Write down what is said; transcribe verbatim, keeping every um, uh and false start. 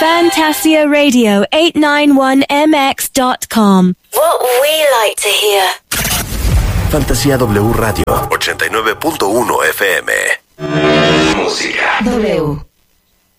Fantasia Radio eight ninety-one M X dot com. What we like to hear. Fantasía W Radio ochenta y nueve punto uno F M. Música. W.